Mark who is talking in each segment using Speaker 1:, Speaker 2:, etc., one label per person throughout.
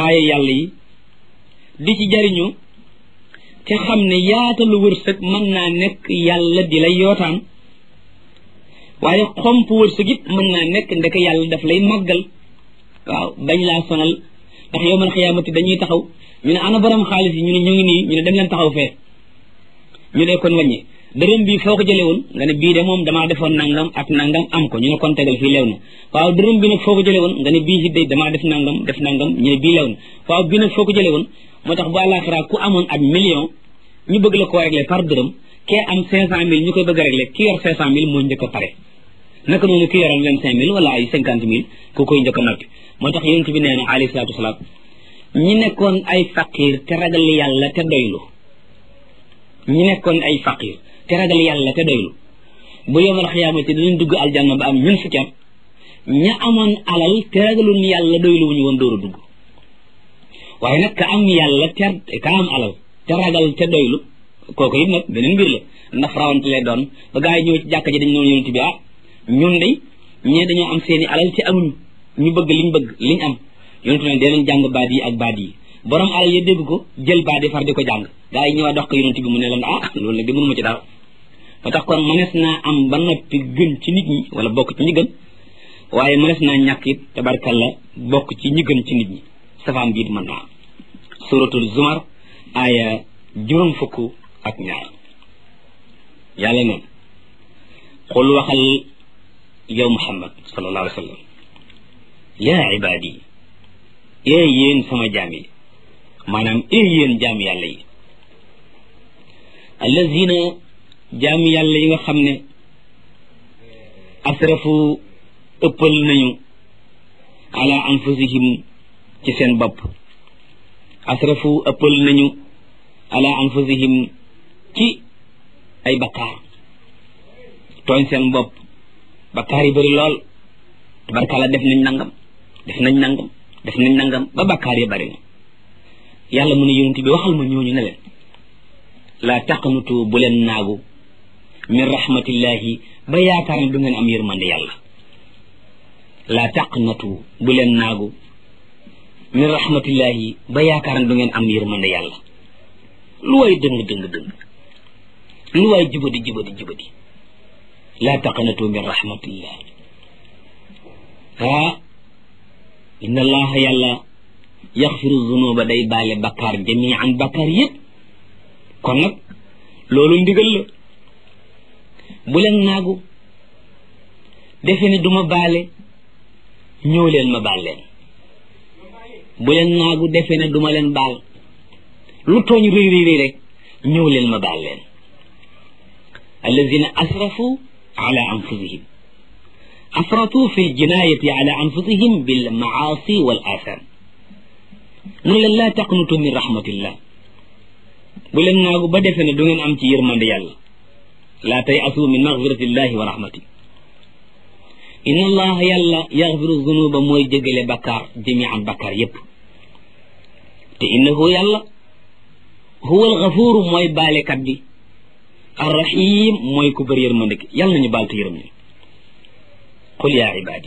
Speaker 1: aaya yàlla yi di ci jariñu te xam ne yaatalu wërsëg mën naa nekk yàlla di lay yootaan waaye xomp wërsëg it mën naa nekk ndeke yàlla daf lay màggal waaw bañ laa sonal ndax yawmal xiyaamati dañuy taxaw ñu ne ana borom xaalis yi ñu ne ñu ngi nii ñu ne dem leen taxaw fee ñu ne kon wàññi dërëm bii foo ko jëlee woon nga ne bii de moom damaa defoon nangam ak nangam am ko ñu ne kon tegal fii leew na waaw dërëm bi nag foo ko jëlee woon nga ne bii si day damaa def nangam ñu ne bii leew na waaw bii nag foo ko jëlee woon moo tax bu àllaaxira ku amoon ab million ñu bëgg la koo régler par dërëm kee am 500000 ñu koy bëgg a régler ki yor 500000 moo njëkk a pare naka noonu ki yoroon 25000 wala ay 50000 ku koy njëkk a noppi moo tax yonent bi nee na alayhi salaatu wasalaam ñi nekkoon ay faqir te ragal yàlla te doylu ñi nekkoon ay faqir te ragal yàlla te doylu bu yawmal xiyaamati dinañ dugg aljanna ba am ñun fukki at ña amoon alal te ragalul yàlla doylu wuñu woon dóor a dugg waaye nag ka am yàlla ka am alal te ragal te doylu kooku it nag beneen mbir la ndax rawante lay doon ba gaa yi ñëw ci jàkka ji dañ noonu yonent bi ñun de ñee dañoo am seeni alal te amuñu ñu bëgg liñ am yonent ne dee leen jàng baat yi ak baat yi borom alal yi dégg ko jël baat yi far di ko jàng gaa yi ñëwaat dox ko yonent bi mu ne leen loolu nag di mënuma ci dara moo tax kon mënees naa am ba noppi gën ci nit ñi wala bokk ci ñi gën waaye mënees naa ñàkk it tabarkalla bokk ci ñi gën ci nit ñi safaan biit mën naa suratul zumar aaya juróom fukk ak ñaar yàlla noonu xul waxal yow muhammad sallallahu alayhi wa sallam yaa ibaadi yéen sama jaam yi maanaam yéen jaam yàlla yi allazina jaam yàlla yi nga xam ne asrafu ëppal nañu ala anfusihim ci seen bopp asrafu ëppal nañu ala anfusihim ci ay bakkaar tooñ seen bopp bakkaar yi bëri lool tabarkalla def nañ nangam ba bakkaar yi bëri na yàlla mu ne yonent bi waxal ma ñooñu ne leen laa taqnutu bu leen naagu min rahmatillahi ba yaakaar ne du ngeen am yërmande yàlla laa taqnatu bu leen naagu min rahmatillahi ba yaakaar ne du ngeen am yërmande yàlla lu waay dëng lu waay jubadi laa taqnatu min rahmatillah inna allaha yàlla yaxfiru zunuba day baale bakkaar jamian bakkaar yëpp kon nag loolu ndigal la bu leen naagu defe ne duma baale ñëw leen ma baal leen bu leen naagu defe ne duma leen baal lu tooñ rëy rek ñëw leen ma baal leen allazina asrafu ala anfusihim asratu fi ljinaayati ala anfusihim bil maasi wal atham mu ne leen laa taqnutu min rahmatillah bu leen naagu ba defe ne du ngeen am ci yërmande yàlla laa tay asu min magfiratillahi wa rahmati inna allaha yàlla yaxfiru zunuba mooy jégale bakkaar jamian bakkaar yépp te innahu yàlla huwa alxafuru mooy baalekat bi arrahim mooy ku bëri yërmande ki yàlla nañu baal te yërëm ñu qul yaa ibaadi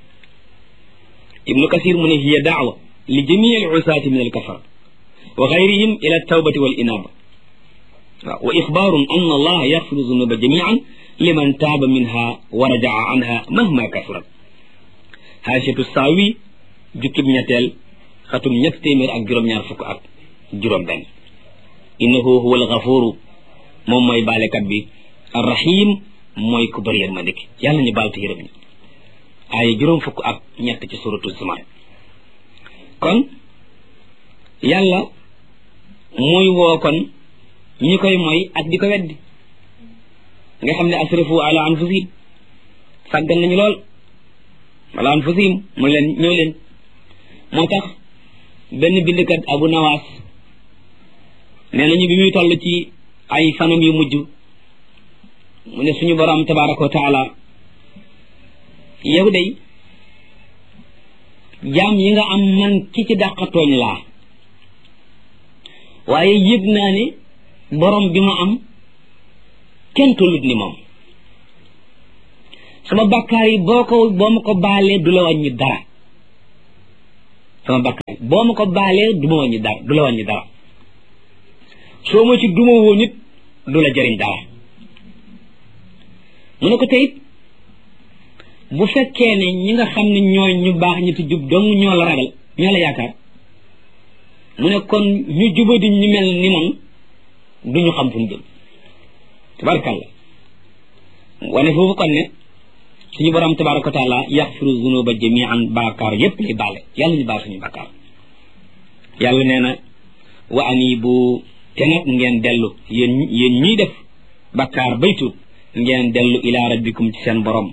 Speaker 1: ibnu kasir mu ne hiya daawa li jamii al usaati min alkafara wa gayrihim ila altawbati wal inaaba waaw wa ixbaarun an allah yaxfiru zunuba jamian liman taaba minha wa rajaa anha mahma kasurat haashatu saawi jukkib ñetteel xatum ñett téeméer ak juróom-ñaar fukk ak juróom benn innahu huwa alxafuru moom mooy baalekat bi arrahim mooy ku bëri yërmande ki yàlla ñu baal te yërëm ñu aaya juróom fukk ak ñett ci suratu zumar kon yàlla muy woo kon ñi koy mooy ak di ko weddi nga xam ne asrafu ala anfusihim sàggan nañu lool ala anfusihim mu leen ñoo leen moo tax benn bindkat abu nawaas nee nañu bi muy toll ci ay fanam yu mujj mu ne suñu borom tabaraka wa taala yow day jaam yi nga am man ki ci dàqatooñ laa waaye yëg naa ne borom bi ma am kenn tollut ni moom sama bàkkaar yi boo ma ko baalee du la wàññi dara sama bakkaar boo ma ko baalee du ma wàññi dara du la wàññi dara soo ma ci duma woo nit du la jëriñ dara mu ne ko tey bu fekkee ne ñi nga xam ne ñooy ñu baax ñi ti jub dong ñoo la ragal ñoo la yaakaar mu ne kon ñu jubadi ñu mel ni man duñu xam fu ñu jëm tabarakàllah wane foofu kon ne suñu borom tabaraka wa taala yaxfiru zunuba jamian baakaar yépp lay baale yàlla ñu baal suñu bakkaar yàlla nee na wa anibu te nag ngeen dellu yéen ñiy def bakkaar baytu ngeen dellu ila rabbikum ci seen borom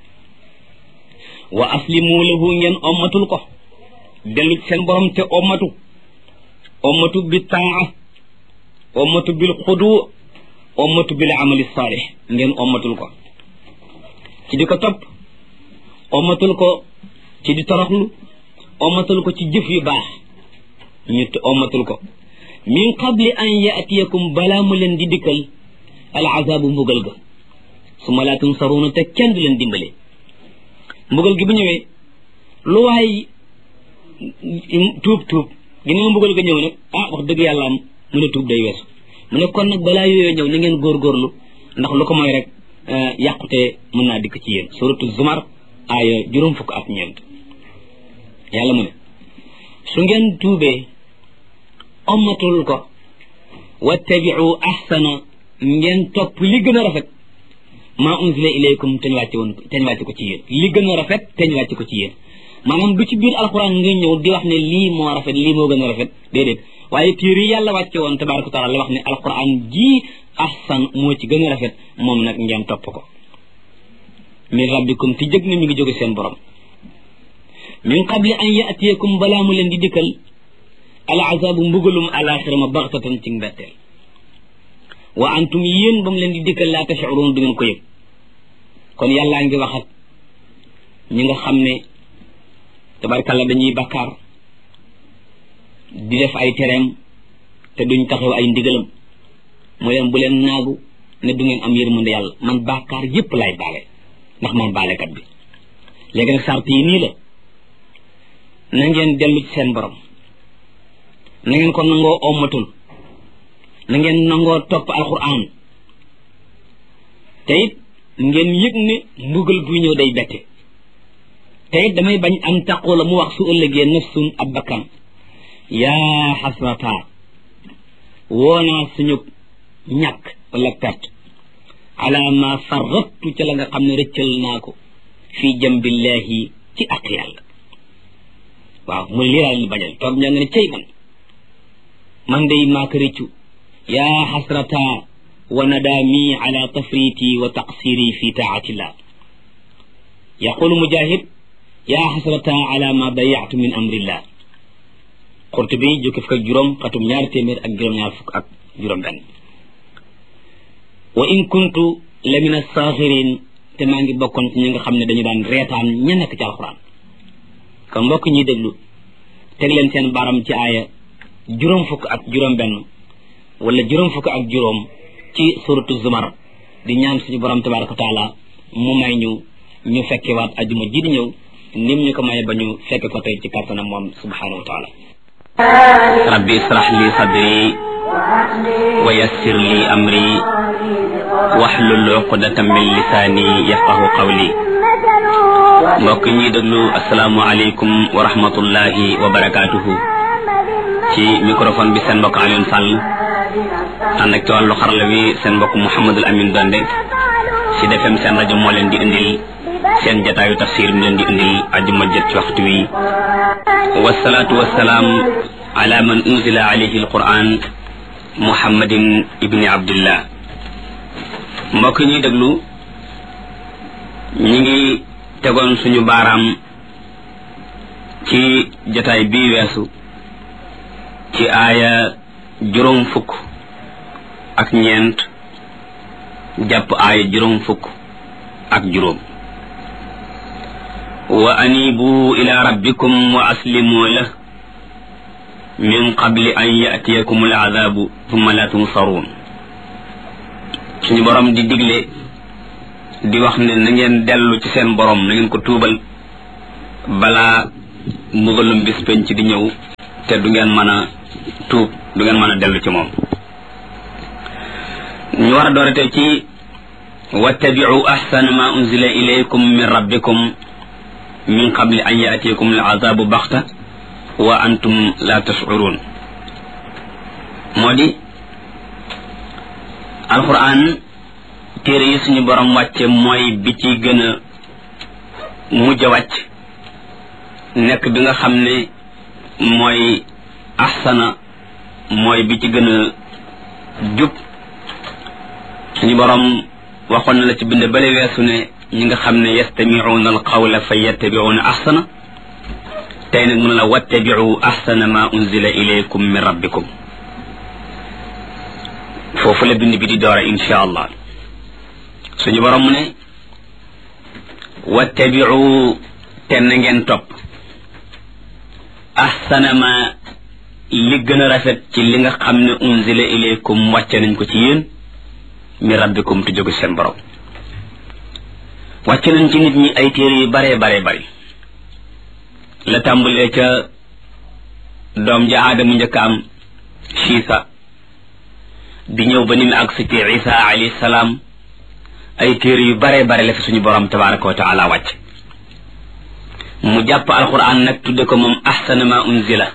Speaker 1: wa aslimu lahu ngeen ommatul ko dellu ci seen borom te ommatu bi taa ommatu bil xudu ommatu bil amali salih ngeen ommatul ko ci di ko topp ommatul ko ci di toroxlu ommatul ko ci jëf yu baax ñu ommatul ko min qabli an yaatiyakum balaa mu leen di dikkal al azabu mbugal ga summa laa tunsaruuna te kenn du leen dimbale mbugal gi bu ñëwee lu waay tuub ginnaaw mbugal ga ñëw nag wax dëgg yàlla am mu ne tuub day weesu mu ne kon nag balaa yooyu ñëw na ngeen góorgóorlu ndax lu ko mooy rek yàqute mën naa dikk ci yéen suratu zumar aaya 4 yàlla mu ne su ngeen tuubee ommatul ko wattabiu ahsana ngeen topp li gën a rafet maa unzila ilaykum teñ wàcce ko ci yéen li gën a rafet teñ wàcce ko ci yéen maanaam du ci biir alquran nga ñëw di wax ne lii moo rafet lii moo gën a rafet déedéet waaye téere yi yàlla wàcce woon tabaraka taala la wax ne alquran ji ahsan moo ci gën a rafet moom nag ngeen topp ko min rabbikum ti jëg na mi ngi jóge seen borom min qabli an yaatiyakum balaa mu leen di dikkal al azabu mbugalum alaxira ma baxtatan ci mbetteel wa antum yéen ba mu leen di dikkal laa tash'urun du ngeen ko yëg kon yàllaa ngi wax ak ñi nga xam ne tabarkalla dañuy bakkaar di def ay tereem te duñ taxaw ay ndigalam mu leen bu leen naagu ne du ngeen am yërmande yàlla man bakkaar yépp lay baale ndax man baalekat bi léegi nag sart yi nii la na ngeen dellu ci seen borom na ngeen ko nangoo ommatul na ngeen nangoo topp alquran te it ngeen yëg ne mbugal buy ñëw day bette te it damay bañ am taqoo la mu wax su ëllëgee nafsun ab bakkan yaa xasrata woonaa suñu ñàkk wala perte ala ma farrattu ca la nga xam ne rëccal naa ko fii jambillahi ci ak yàlla waaw mu lii daal li bañal toog ñaa nga ne cey man day maa ko rëccu yaa xasrata wa nadaami ala tafriti wa taqsiri fi taatillah yaqulu mujahid yaa xasrata ala ma dayatu min amrillah Qurtubi jukki fukk ak juróom xatum 200 ak wa in kuntu la min as-saxirin te maa ngi bokkoon ci ñi nga xam ne dañu daan reetaan ña nekk ci alxuraan kon mbokk ñuy déglu teg leen seen baram ci aaya 50 wala 50 ci suratu zumar di ñaan suñu borom tabaraka wa taala mu may ñu fekkewaat ajuma ji di ñëw nim ñu ko maye ba ñu fekke ko tey ci kàttanam moom subhanahu wa taala rabbi israh li sadri wa yassir li amri wahlul uqdatan min lisani yafqahu qawli mbokk ñi déglu asalaamu aleykum wa rahmatullahi wa barakatuhu ci microphone bi seen mbokk Alioune Sall ànd ak ci wàllu xarala wi seen mbokk Mouhamadul Amin Donde ci defem seen rajo moo leen di indil seen jataayu tafsir mi leen di indil ajuma jët ci waxtu wi wasalaatu wasalaam ala man unzila alayhi alquran muhammadin ibni abdillah mbokk ñuy déglu ñi ngi tegoon suñu baaraam ci jataay bii weesu ci aaya 50 jàpp aaya 50 wa anibu ila rabbikum wa aslimu lah min qabli an yatiyakum al'adabu thumma la tunsarun suñu borom di digle di wax ne na ngeen dellu ci seen borom na ngeen ko tuubal balaa
Speaker 2: mbugalum bis penc di ñëw te du ngeen mën a tuub du ngeen mën a dellu ci moom. ñu war a doorate ci wattabi'u ahsana ma unzila ilaykum min rabbikum min qabli an ya'tiyakum al'azabu baxta wa antum la tash'urun. moo di alquran téere yi suñu borom wàcce mooy bi ci gën a mujj a wàcc nekk bi nga xam ne mooy ahsana mooy bi ci gën a jub. suñu borom waxoon na la ci bind bale weesu ne ñi nga xam ne yastami'una alqawla fa yattabi'una ahsana tey nag mun la wattabi'u ahsana ma unzila ilaykum min rabbikum. foofu la bind bi di doora insha allah. suñu borom mu ne wattabi'u te na ngeen topp ahsana ma li gën a rafet ci li nga xam ne unzila ilaykum wàcce nañ ko ci yéen min rabbikum te jóge seen borom. wàcce nañ ci nit ñi ay téere yu bare bare bari la tàmbalee ca doom ja aadamu njëkk am Siisa di ñëw ba ni mu agsi ci Isa alayhi salaam ay téere yu bare bare la fi suñu borom tabaraka wa taala wàcc. mu jàpp alquran nag tudde ko moom ahsana ma unzila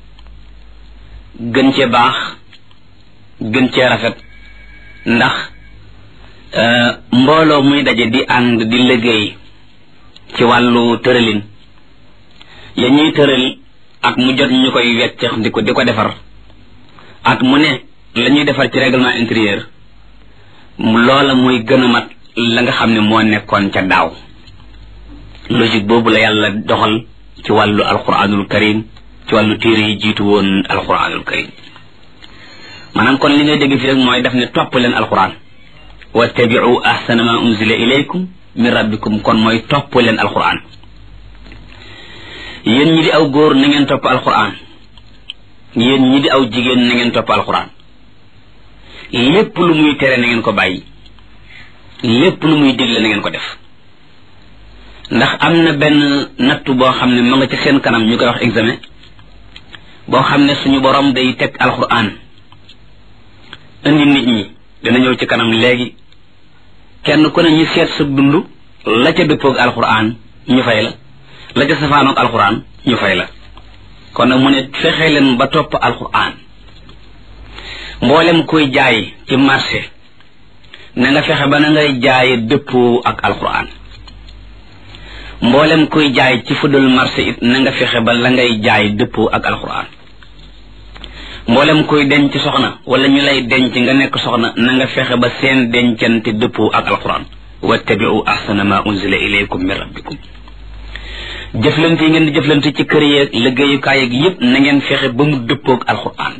Speaker 2: gën cee baax gën cee rafet ndax mbooloo muy daje di ànd di liggéey ci wàllu tëralin ya ñuy tëral ak mu jot ñu koy weccex di ko defar ak mu ne la ñuy defar ci règlement intérieur loola muy gën a mat la nga xam ne moo nekkoon ca daaw. logique boobu la yàlla doxal ci wàllu alquranul karim ci wàllu téere yi jiitu woon alquranul karim. maanaam kon li ngay dégg fi rek mooy daf ne topp leen alquran wattabi'u ahsana ma unzila ilaykum min rabbikum kon mooy topp leen alquran. yéen ñi di aw góor na ngeen topp alquran yéen ñi di aw jigéen na ngeen topp alquran. lépp lu muy tere na ngeen ko bàyyi lépp lu muy digle na ngeen ko def. ndax am na benn nattu boo xam ne ma nga ci seen kanam ñu koy wax examen boo xam ne suñu borom day teg alquran indi nit ñi dina ñëw ci kanam léegi kenn ku ne ñu seet sa dund la ca dëppoog alquran ñu fay la ca safaanoog alquran ñu fay la. kon nag mu ne fexe leen ba topp alquran. mboolem koy jaay ci marché na nga fexe ba na ngay jaaye dëppoo ak alquran. mboolem koy jaay ci fudul marché it na nga fexe ba la ngay jaay dëppoo ak alquran. mboolem koy denc soxna wala ñu lay denc nga nekk soxna na nga fexe ba seen dencante dëppoo ak alquran. wattabi'u ahsana ma unzila ilaykum min rabbikum. jëflante yi ngeen di jëflante ci kër yeeg liggéeyukaay yeeg yépp na ngeen fexe ba mu dëppoo ak alquran.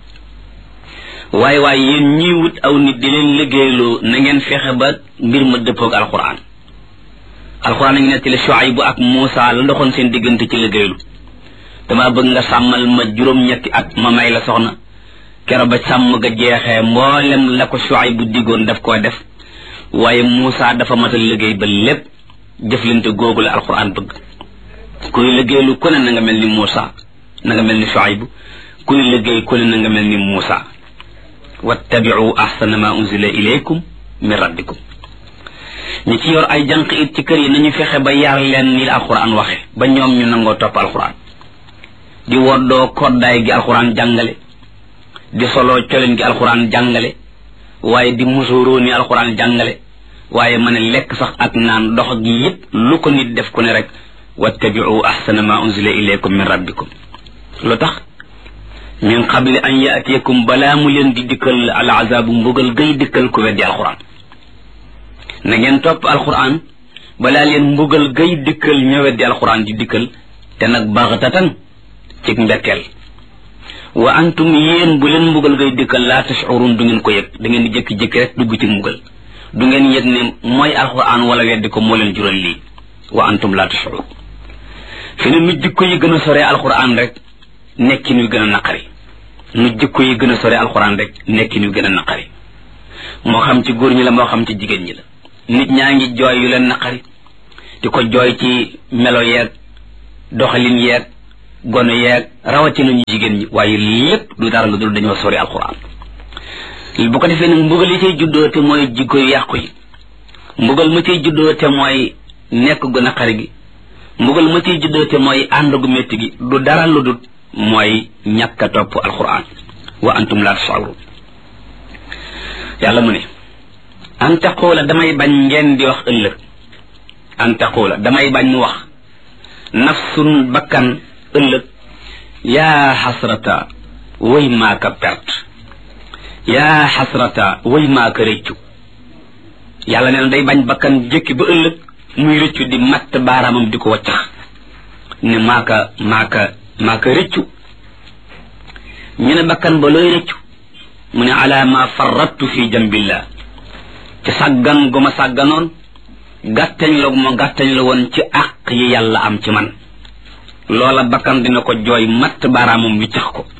Speaker 2: waaye yéen ñii wut aw nit di leen liggéeyloo na ngeen fexe ba mbir ma dëppoo ak alquran. alquran a ngi nettali Shuayb ak Muusa la ndoxoon seen diggante ci liggéeylu. dama bëgg nga sàmmal ma juróom-ñetti at ma may la soxna kero ba sàmm ga jeexee mboolem la ko Shuayb bu diggoon daf koo def waaye Muusa dafa matal liggéey ba lépp. jëflante googu la alquran bëgg. kuy liggéeylu ku ne na nga mel ni Muusa na nga mel ni Shuayb kuy liggéey ku ne na nga mel ni Muusa. wattabi'u ahsana ma unzila ilaykum min rabbikum. ñi ci yor ay jànq it ci kër yi nañu fexe ba yar leen ni alquran waxe ba ñoom ñu nangoo topp alquran. di woddoo koddaay gi alquran jàngale di soloo colin gi alquran jàngale waaye di musuroo ni alquran jàngale waaye mën a lekk sax ak naan dox gi yépp lu ko nit def ku ne rek wattabi'u ahsana ma unzila ilaykum min rabbikum. lu tax min qabli an ya'tiyakum balaa mu leen di dikkal al azabu mbugal gay dikkal ku weddi alquran. na ngeen topp alquran balaa leen mbugal gay dikkal ña weddi alquran di dikkal te nag baxtatan ci mbetteel. wa antum yéen bu leen mbugal gay dikkal laa tash'urun du ngeen ko yëg da ngeen di jékki-jékki rek dugg ci mbugal du ngeen yëg ne mooy alquran wala weddi ko moo leen jural lii. wa antum laa tash'urun. fi ne nu jikko yi gën a sore alquran rek nekki nuy gën a naqari. nu jikko yi gën a sore alquran rek nekki nuy gën a naqari. moo xam ci góor ñi la moo xam ci jigéen ñi la. nit ñaa ngi jooy yu leen naqari di ko jooy ci melo yeeg doxalin yeeg gone yeeg rawatina ñu jigéen ñi waaye lépp du dara lu dul dañoo sori alquran bu ko defee nag mbugal yi cay juddoo te mooy jikko yu yàqu yi mbugal ma cay juddoo te mooy nekk gu naqari gi mbugal ma cay juddoo te mooy ànd gu métti gi du dara lu dul mooy ñàkk a topp alquran wa antum la tasawrun yàlla mu ne an taqula damay bañ ngeen di wax ëllëg an taqula damay bañ mu wax nafsun bakkan ëllëg yaa xasrata way maaka perte yaa xasrata way maaka rëccu yàlla nee na day bañ bakkan jékki ba ëllëg muy rëccu di matt baaraamam di ko waccax ne maaka rëccu ñu ne bakkan ba looy rëccu mu ne ala ma farrattu fi jambillah ci sàggan gu ma sàgganoon gàttañ la gu ma gàttañ la woon ci àq yi yàlla am ci man loola bakkan dina ko jooy matt baaraamam wi cax ko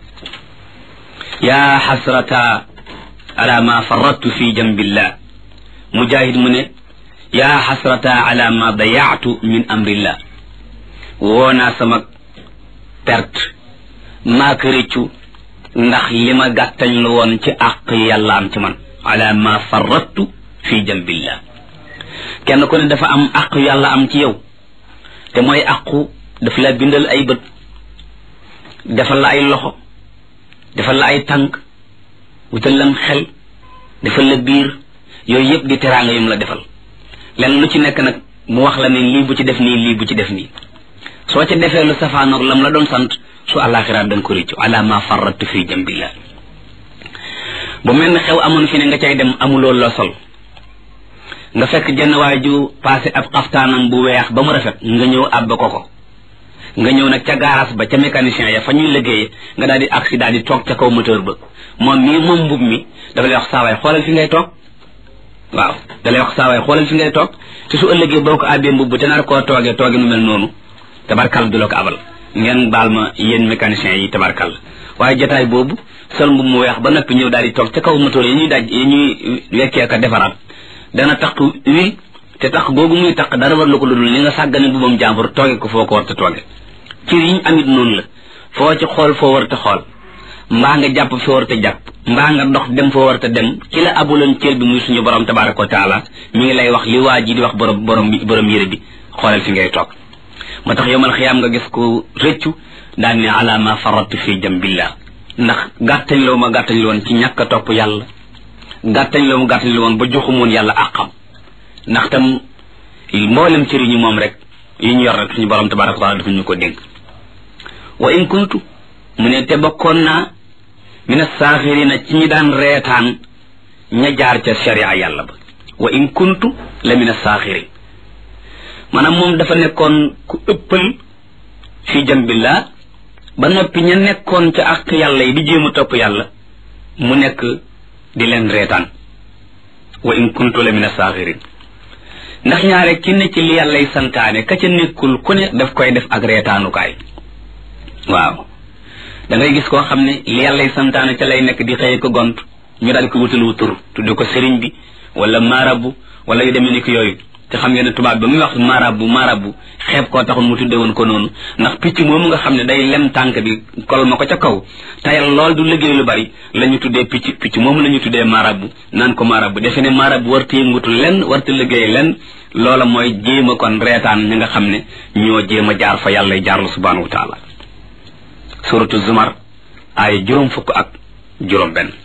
Speaker 2: yaa xasrata ala ma farrattu fi jambillah mujahid mu ne yaa xasrata ala ma dayaatu min amrillah woonaa sama perte maa ko rëccu ndax li ma gàttañ la woon ci àq yi yàlla am ci man ala ma farrattu fi jambillah kenn ku ne dafa am àq yàlla am ci yow te mooy àqu daf la bindal ay bët defal la ay loxo defal la ay tànk wutal lam xel defal la biir yooyu yëpp di teraanga yum la defal lenn lu ci nekk nag mu wax la ne lii bu ci def nii lii bu ci def nii soo ca defee lu safaanoog lam la doon sant su àllaaxira da nga ko réccu ala ma farrattu fi jambillah bu mel ne xew amoon fi ne nga cay dem amuloo loo sol nga fekk jenn waay ju passé ab xaftaanam bu weex ba mu rafet nga ñëw àbb ko nga ñëw nag ca garage ba ca mécanicien ya fa ñuy liggéeye nga daal di accident di toog ca kaw moteur ba moom mbub mi dafa lay wax saawaay xoolal fi ngay toog waaw da lay wax saawaay xoolal fi ngay toog te su ëllëgee boo ko àbbee mbubb te nar koo tooge nu mel noonu tabarkal du la ko abal ngeen baal ma yéen mécaniciens yi tabarkal waaye jotaay boobu sol mbub mu weex ba noppi ñëw daal di toog ca kaw moteur yi ñuy wekkee ka defaraat dana tax wi te tax googu muy tax dara war la ko ludul li nga sàggane mbubam jàmbur tooge ko foo ko war te tooge cër yi ñu amit noonu la foo ci xool foo war te xool mbaa nga jàpp foo war te jàpp mbaa nga dox dem foo war te dem ki la abuloon cër bi muy suñu borom tabaraka wa taala mi ngi lay wax li waa ji di wax borom yére bi xoolal fi ngay toog moo tax yowmal xiyaam nga gis ko rëccu daan ne ala ma faratu fi jambillah ndax gàttañ la ma gàttañ la woon ci ñàkk a topp yàlla gàttañ la ma gàttañ la woon ba joxumoon yàlla àqam ndax tam mboolem cër yi ñu moom rek yi ñu yor rek suñu borom tabaraka wa taala dafa ñu ko dénk wa in kuntu mu ne te bokkoon naa mina saaxirina ci ñi daan reetaan ña jaar ca sharia yàlla ba wa in kuntu la mina saaxirin maanaam moom dafa nekkoon ku ëppal fi jambillah ba noppi ña nekkoon ca ak yàlla yi di jéem a topp yàlla mu nekk di leen reetaan wa in kuntu la mina saaxirin ndax ñaare ki ne ci li yàllay santaane ka ca nekkul ku ne daf koy def ak reetaanukaay waaw da ngay gis koo xam ne li yàllay santaane ca lay nekk di xëye ko gont ñu daal ko wutal wu tur tudde ko sëriñ bi wala marabu wala yu demee ni ko yooyu te xam ngeen ne tubaab ba muy wax marabu xeeb koo taxul mu tudde woon ko noonu ndax picc moomu nga xam ne day lem tànk bi kol ma ko ca kaw tayal lool du liggéey lu bari la ñu tuddee picc moomu la ñu tuddee marabu naan ko marabu defe ne marabu warta yëngutu lenn warta liggéey lenn loola mooy jéem a kon reetaan ñi nga xam ne ñoo jéem a jaar fa yàlla jaarlu subhanahu wa taala suratu zumar ay juróom fukk ak juróom benn